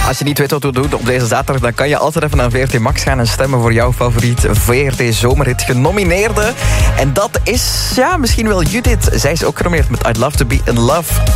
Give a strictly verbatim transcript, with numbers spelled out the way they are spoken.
Als je niet weet wat we doen op deze zaterdag, dan kan je altijd even naar V R T Max gaan en stemmen voor jouw favoriet V R T Zomerhit genomineerde. En dat is, ja, misschien wel Judith. Zij is ook genomineerd met I'd Love to Be in Love.